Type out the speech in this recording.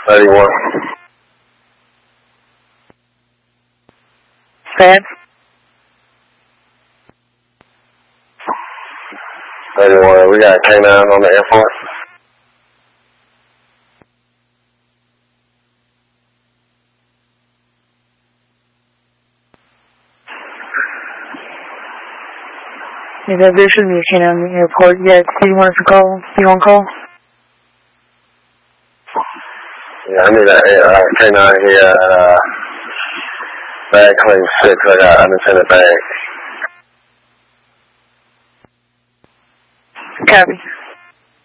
31. Fans? 31. We got K9 on the airport. Yeah, there should be a K9 on the airport. Yeah, do you want us to call? You want to call? Yeah, I need a K9 here at bag claim 6. I got unattended bag. Copy.